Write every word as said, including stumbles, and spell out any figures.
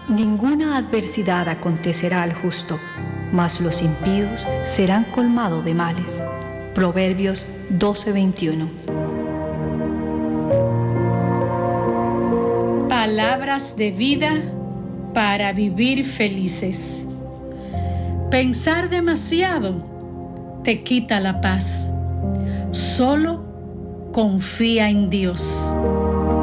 Ninguna adversidad acontecerá al justo, mas los impíos serán colmados de males. Proverbios doce veintiuno. Palabras de vida para vivir felices. Pensar demasiado te quita la paz. Solo confía en Dios.